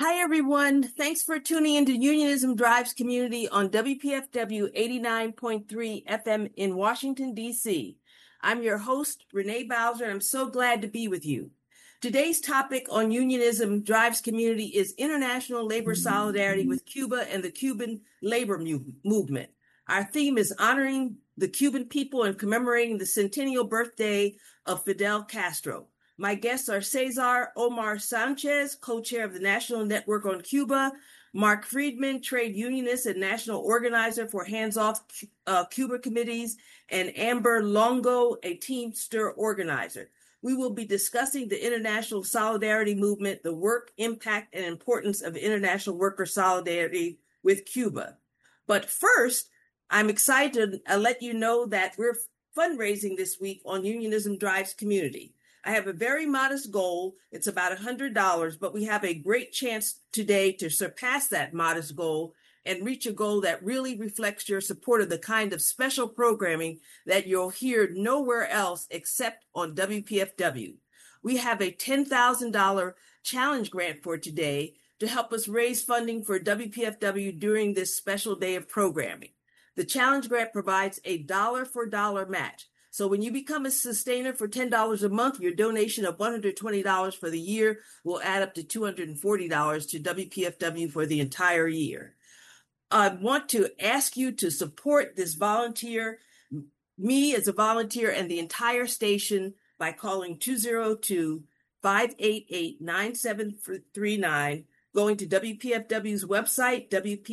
Hi, everyone. Thanks for tuning into Unionism Drives Community on WPFW 89.3 FM in Washington, D.C. I'm your host, Renee Bowser, and I'm so glad to be with you. Today's topic on Unionism Drives Community is international labor solidarity with Cuba and the Cuban labor movement. Our theme is honoring the Cuban people and commemorating the centennial birthday of Fidel Castro. My guests are Cesar Omar Sanchez, co-chair of the National Network on Cuba, Mark Friedman, trade unionist and national organizer for Hands-Off Cuba committees, and Amber Longo, a Teamster organizer. We will be discussing the international solidarity movement, the work, impact, and importance of international worker solidarity with Cuba. But first, I'm excited to let you know that we're fundraising this week on Unionism Drives Community. I have a very modest goal. It's about $100, but we have a great chance today to surpass that modest goal and reach a goal that really reflects your support of the kind of special programming that you'll hear nowhere else except on WPFW. We have a $10,000 challenge grant for today to help us raise funding for WPFW during this special day of programming. The challenge grant provides a dollar-for-dollar match. So when you become a sustainer for $10 a month, your donation of $120 for the year will add up to $240 to WPFW for the entire year. I want to ask you to support this volunteer, me as a volunteer, and the entire station by calling 202-588-9739, going to WPFW's website,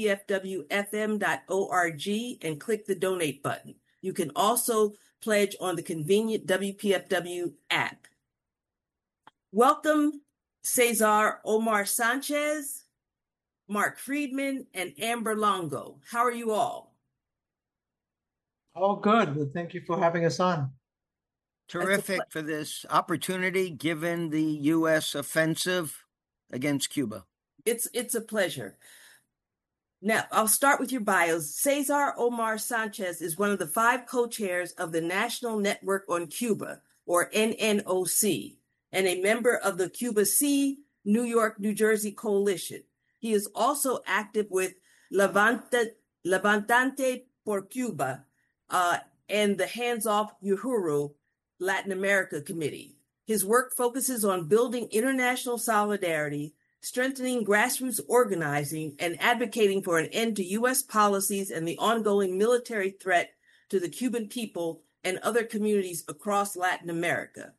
wpfwfm.org, and click the donate button. You can also pledge on the convenient WPFW app. Welcome, Cesar Omar Sanchez, Mark Friedman, and Amber Longo. How are you all? All good. Well, thank you for having us on. Terrific for this opportunity, given the U.S. offensive against Cuba. It's a pleasure. Now, I'll start with your bios. Cesar Omar Sanchez is one of the 5 co-chairs of the National Network on Cuba, or NNOC, and a member of the Cuba C, New York, New Jersey Coalition. He is also active with Levantante por Cuba and the Hands-Off Uhuru Latin America Committee. His work focuses on building international solidarity, strengthening grassroots organizing, and advocating for an end to U.S. policies and the ongoing military threat to the Cuban people and other communities across Latin America.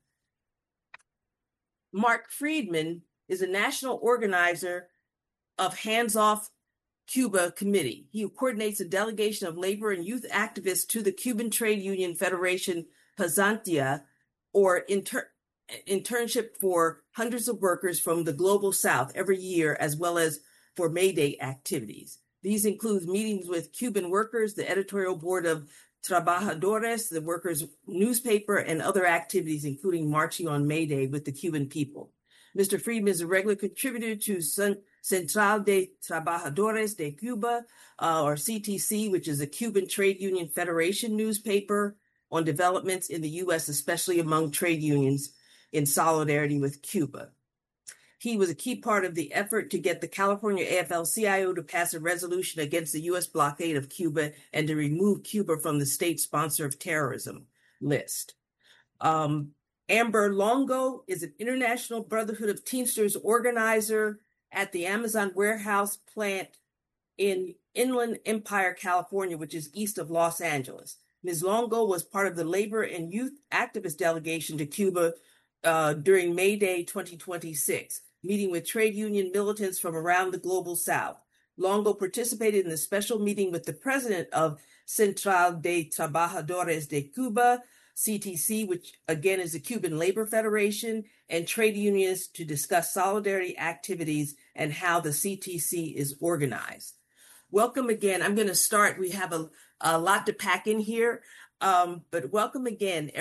Mark Friedman is a national organizer of Hands-Off Cuba Committee. He coordinates a delegation of labor and youth activists to the Cuban Trade Union Federation Pasantia, or internship for hundreds of workers from the global south every year, as well as for May Day activities. These include meetings with Cuban workers, the editorial board of Trabajadores, the workers' newspaper, and other activities, including marching on May Day with the Cuban people. Mr. Friedman is a regular contributor to Central de Trabajadores de Cuba, or CTC, which is a Cuban Trade Union Federation newspaper on developments in the U.S., especially among trade unions in solidarity with Cuba. He was a key part of the effort to get the California AFL-CIO to pass a resolution against the U.S. blockade of Cuba and to remove Cuba from the state sponsor of terrorism list. Amber Longo is an International Brotherhood of Teamsters organizer at the Amazon warehouse plant in Inland Empire, California, which is east of Los Angeles. Ms. Longo was part of the labor and youth activist delegation to Cuba during May Day 2026, meeting with trade union militants from around the global south. Longo participated in a special meeting with the president of Central de Trabajadores de Cuba, CTC, which again is the Cuban Labor Federation, and trade unions to discuss solidarity activities and how the CTC is organized. Welcome again. I'm going to start. We have a lot to pack in here, but welcome again,